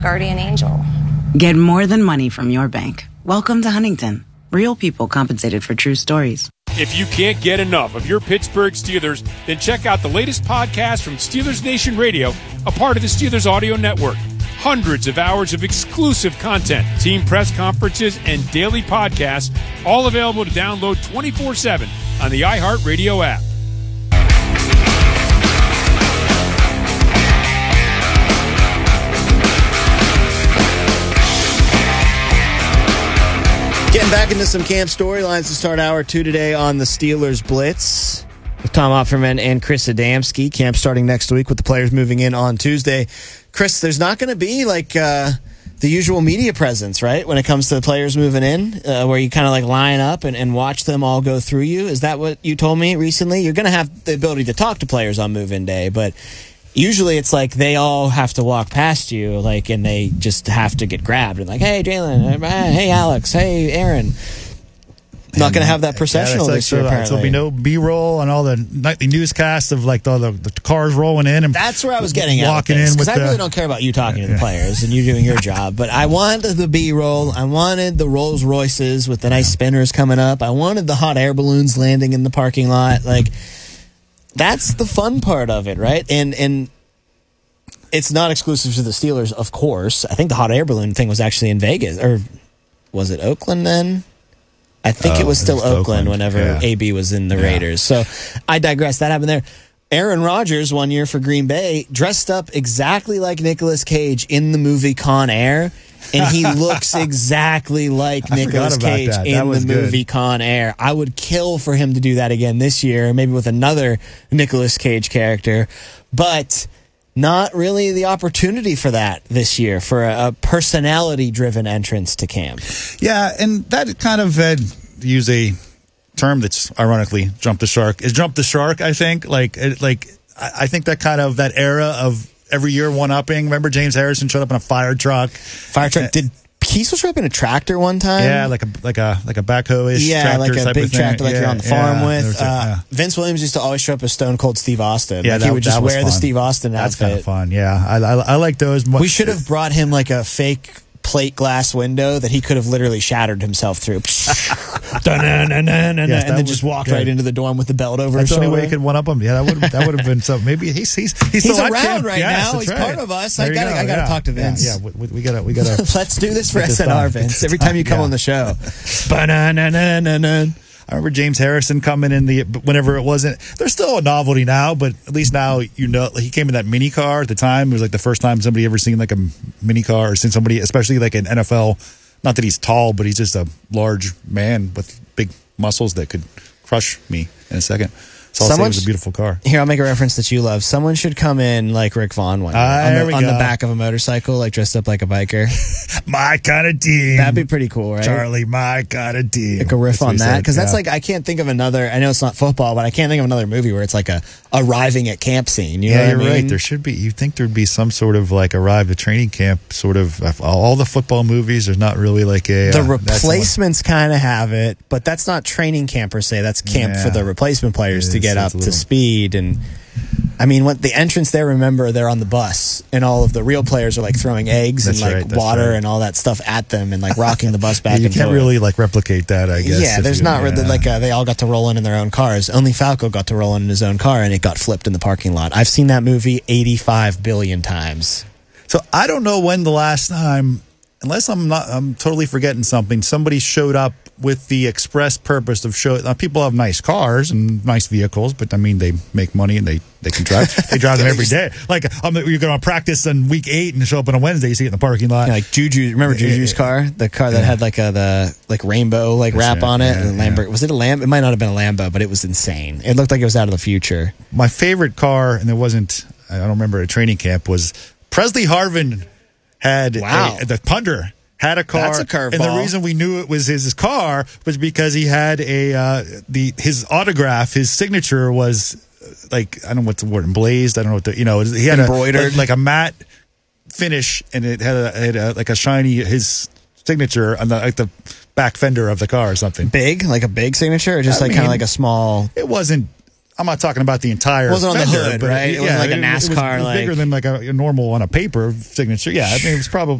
guardian angel. Get more than money from your bank. Welcome to Huntington. Real people compensated for true stories. If you can't get enough of your Pittsburgh Steelers, then check out the latest podcast from Steelers Nation Radio, a part of the Steelers Audio Network. Hundreds of hours of exclusive content, team press conferences, and daily podcasts, all available to download 24/7 on the iHeartRadio app. Getting back into some camp storylines to start hour 2 today on the Steelers Blitz with Tom Opferman and Chris Adamski. Camp starting next week with the players moving in on Tuesday. Chris, there's not going to be like the usual media presence, right, when it comes to the players moving in, where you kind of like line up and watch them all go through you. Is that what you told me recently? You're going to have the ability to talk to players on move-in day, but usually it's like they all have to walk past you, like, and they just have to get grabbed and like, hey, Jalen, hey, Alex, hey, Aaron. Not going to have that processional this year, apparently. There'll be no B-roll on all the nightly newscasts of like all the cars rolling in. And that's where I was getting at. Walking in because I really don't care about you talking to the players and you doing your job, but I wanted the B-roll. I wanted the Rolls Royces with the nice spinners coming up. I wanted the hot air balloons landing in the parking lot. Like, that's the fun part of it, right? And it's not exclusive to the Steelers, of course. I think the hot air balloon thing was actually in Vegas, or was it Oakland then? I think it was still Oakland whenever AB was in the Raiders. So I digress. That happened there. Aaron Rodgers, one year for Green Bay, dressed up exactly like Nicolas Cage in the movie Con Air, and he looks exactly like Nicolas Cage in the movie Con Air. I would kill for him to do that again this year, maybe with another Nicolas Cage character, but not really the opportunity for that this year, for a personality-driven entrance to camp. Yeah, and that kind of, use a term that's ironically jumped the shark, I think. I think that kind of, that era of every year one-upping. Remember James Harrison showed up in a fire truck? Did Kiesel show up in a tractor one time? Yeah, like a backhoe-ish tractor, like a big tractor like you're on the farm with. Vince Williams used to always show up as Stone Cold Steve Austin. Yeah, he would just wear the Steve Austin outfit. That's kind of fun, yeah. I like those. We should have brought him like a fake plate glass window that he could have literally shattered himself through. And then just walked right into the dorm with the belt over his shoulder. That's the only way he could one up him. Yeah, that would have been something. Maybe he's still around right now. He's part of us. I gotta talk to Vince. Yeah, we gotta Let's do this for SNR, Vince. Every time you come on the show. I remember James Harrison coming in whenever it wasn't. There's still a novelty now, but at least now he came in that mini car at the time. It was like the first time somebody ever seen like a mini car or seen somebody, especially like an NFL. Not that he's tall, but he's just a large man with big muscles that could crush me in a second. So I'll say it was a beautiful car. Here, I'll make a reference that you love. Someone should come in like Rick Vaughn one day, on the back of a motorcycle, like dressed up like a biker. My kind of team. That'd be pretty cool, right? Charlie, my kind of team. Like a riff on that. Because that's like, I can't think of another, I know it's not football, but I can't think of another movie where it's like a arriving at camp scene. You know what I mean? Right. There should be. You'd think there'd be some sort of like arrive at training camp sort of. All the football movies, there's not really like a. The replacements kind of have it, but that's not training camp per se. That's camp for the replacement players to get up to speed. And I mean, what the entrance there, remember, they're on the bus and all of the real players are like throwing eggs and like water and all that stuff at them and like rocking the bus back and forth. You can't really like replicate that, I guess. Yeah, there's not really like they all got to roll in their own cars. Only Falco got to roll in his own car and it got flipped in the parking lot. I've seen that movie 85 billion times. So I don't know when the last time, unless I'm totally forgetting something, somebody showed up with the express purpose of showing. Now, people have nice cars and nice vehicles, but I mean, they make money and they can drive. They drive them every day. Like, you're going to practice on week 8 and show up on a Wednesday, you see it in the parking lot. Yeah, like Juju, remember Juju's car? The car that had like the rainbow wrap on it. And was it a Lambo? It might not have been a Lambo, but it was insane. It looked like it was out of the future. My favorite car, and there wasn't, I don't remember a training camp, was Presley Harvin had the punter. Had a car. That's a curveball. And the reason we knew it was his car was because he had his autograph, his signature was like, I don't know what the word, emblazed. I don't know what he had embroidered, like a matte finish, and it had like a shiny his signature on the back fender of the car or something. Big, like a big signature, or just kind of like a small. It wasn't I'm not talking about the entire. It wasn't on the fender, hood, but right? It wasn't like a NASCAR, it was bigger than like a normal on a paper signature. Yeah, I mean, it was probably.